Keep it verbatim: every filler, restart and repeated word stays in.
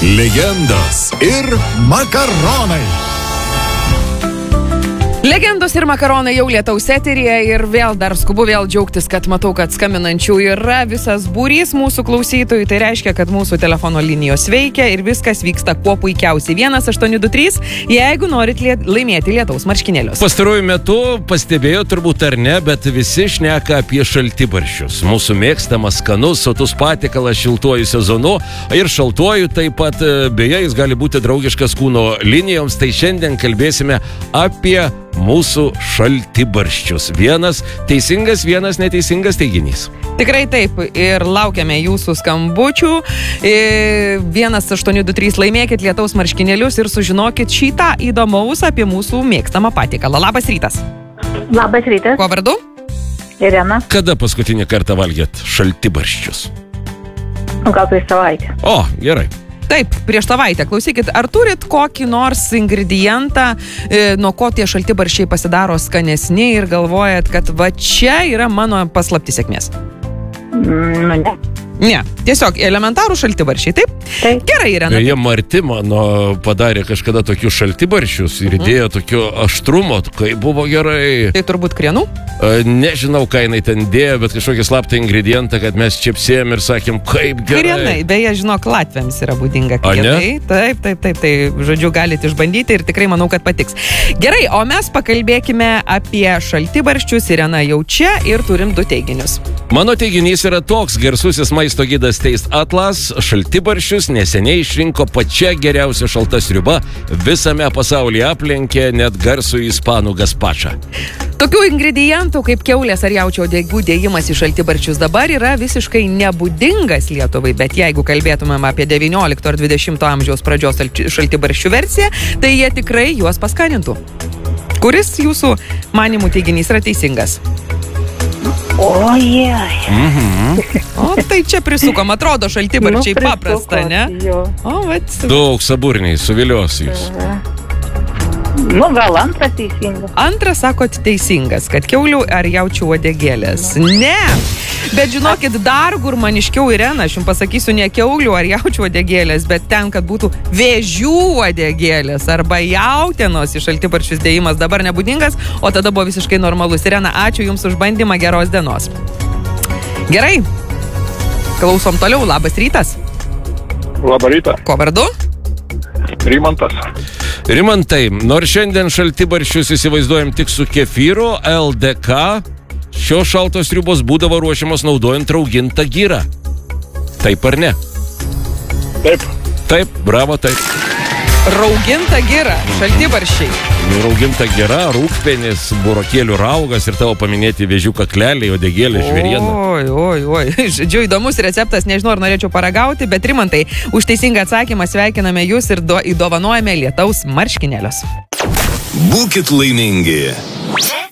Legendos ir makaronai. Legendos ir makaronai jau lietaus eteryje ir vėl dar skubu vėl džiaugtis, kad matau, kad skambinančių yra visas būrys mūsų klausytojų. Tai reiškia, kad mūsų telefono linijos veikia ir viskas vyksta kuo puikiausiai. vienas aštuoni du trys, jeigu norit liet, laimėti lietaus marškinėlius. Pastaruoju metu pastebėjo turbūt ar ne, bet visi šneka apie šaltibarščius. Mūsų mėgstamas skanus, sotus patiekalas šiltuoju sezonu ir šaltuoju taip pat, beje, jis gali būti draugiškas kūno linijoms. Tai šiandien kalbėsime apie mūsų šaltibarščius. Vienas teisingas, vienas neteisingas teiginys. Tikrai taip. Ir laukiame jūsų skambučių. vienas aštuoni du trys laimėkit lietaus marškinėlius ir sužinokit šitą įdomaus apie mūsų mėgstamą patiekalą. Labas rytas. Labas rytas. Kuo vardu? Irena. Kada paskutinį kartą valgėt šaltibarščius? Gal prieš savaitę. O, gerai. Taip, prieš savaitę. Klausykit, ar turit kokį nors ingredientą, e, nuo ko tie šaltibarščiai pasidaro skanesni ir galvojat, kad va čia yra mano paslaptis sėkmės? Mm, nu, ne. Ne, tiesiog elementarų šaltibarščiai, taip? Taip. Gerai, Irena. Jie Marti mano padarė kažkada tokius šaltibarščius ir įdėjo tokio aštrumo, kai buvo gerai. Tai turbūt krienų? Nežinau, ką jinai ten dėjo, bet kažkokį slaptą ingredientą, kad mes čepsėjom ir sakėm, kaip gerai. Krienai, beje, žinok, latviams yra būdinga A, ne? krienai. Taip, taip, taip, tai žodžiu galite išbandyti ir tikrai manau, kad patiks. Gerai, o mes pakalbėkime apie šaltibarščius. Irena jau čia ir turim du teiginius. Mano teiginys yra toks: garsusis maisto gidas Taste Atlas šaltibarščius neseniai išrinko pačia geriausia šalta sriuba visame pasaulyje, aplenkė net garsų ispanų gazpačą. Tokių ingredientų kaip kiaulės ar jaučio uodegų dėjimas į šaltibarščius dabar yra visiškai nebūdingas Lietuvai, bet jeigu kalbėtumėm apie devyniolikto ar dvidešimto amžiaus pradžios šaltibarščių versiją, tai jie tikrai juos paskanintų. Kuris jūsų manimų teiginys yra teisingas? Ojej. Mhm. O, tai čia prisukom, atrodo šaltibarščiai Nu, paprasta, ne? Jo. O, vat. Daug saburniai, suvilios jūs. Nu, gal antras teisingas. Antras sakot teisingas, kad kiaulių ar jaučių uodegėlės. Ne! Bet žinokit, dar gurmaniškiau, Irena, aš jums pasakysiu, ne kiaulių ar jaučių uodegėlės, bet ten, kad būtų vėžių uodegėlės arba jautienos į šaltibarščius dėjimas dabar nebūdingas, o tada buvo visiškai normalus. Irena, ačiū jums už bandymą, geros dienos. Gerai, klausom toliau, labas rytas. Labą rytą. Ko vardu? Rimantas. Rimantai, nors šiandien šaltibarščius įsivaizduojam tik su kefyru, L D K šios šaltos sriubos būdavo ruošiamos naudojant raugintą girą. Taip ar ne? Taip. Taip, bravo, taip. Rauginta gira, šaltibarščiai. Rauginta gira, rūgpenis, burokėlių raugas ir tavo paminėti vėžių kakleliai, uodegėlė, žvėriena. Oi, oi, oi. Žodžiu, įdomus receptas, nežinau, ar norėčiau paragauti, bet Rimantai, už teisingą atsakymą sveikiname jūs ir do, įdovanojame lietaus marškinėlius. Būkit laimingi.